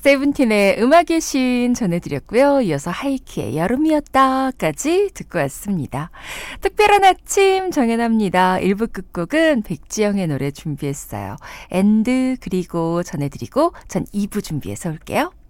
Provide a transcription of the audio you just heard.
세븐틴의 음악의 신 전해드렸고요. 이어서 하이키의 여름이었다까지 듣고 왔습니다. 특별한 아침 정연합니다. 1부 끝곡은 백지영의 노래 준비했어요. 엔드 그리고 전해드리고 전 2부 준비해서 올게요.